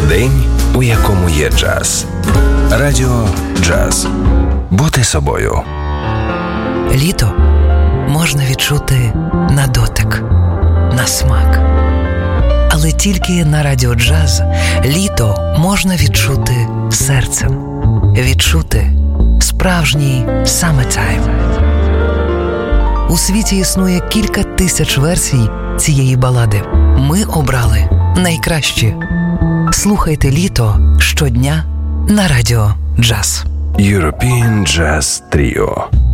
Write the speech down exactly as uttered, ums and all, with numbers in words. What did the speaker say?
День, у якому є джаз. Радіо Джаз. Бути собою. Літо можна відчути на дотик, на смак. Але тільки на Радіо Джаз літо можна відчути серцем. Відчути справжній summertime. У світі існує кілька тисяч версій цієї балади. Ми обрали найкращі. Слухайте літо щодня на Радіо Джаз. European Jazz Trio.